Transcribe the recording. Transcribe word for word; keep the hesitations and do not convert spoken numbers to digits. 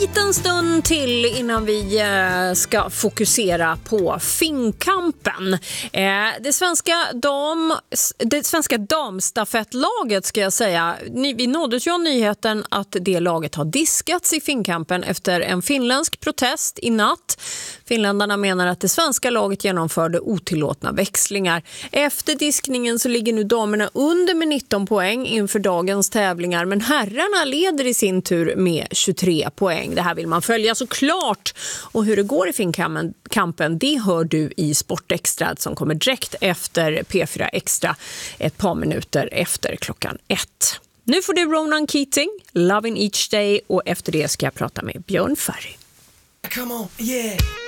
Liten stund till innan vi ska fokusera på Finnkampen. Det svenska, dam, det svenska damstafettlaget ska jag säga. Vi nåddes ju av nyheten att det laget har diskats i Finnkampen efter en finländsk protest i natt. Finländarna menar att det svenska laget genomförde otillåtna växlingar. Efter diskningen så ligger nu damerna under med nitton poäng inför dagens tävlingar. Men herrarna leder i sin tur med tjugotre poäng. Det här vill man följa såklart. Och hur det går i Finnkampen, det hör du i Sportextra som kommer direkt efter P fyra Extra ett par minuter efter klockan ett. Nu får du Ronan Keating, Loving Each Day, och efter det ska jag prata med Björn Ferry. Come on, yeah.